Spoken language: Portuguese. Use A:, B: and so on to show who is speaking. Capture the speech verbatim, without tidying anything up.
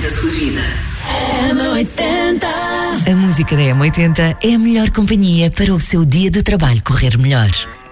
A: da sua vida.
B: M oitenta.
C: A música da M oitenta é a melhor companhia para o seu dia de trabalho correr melhor.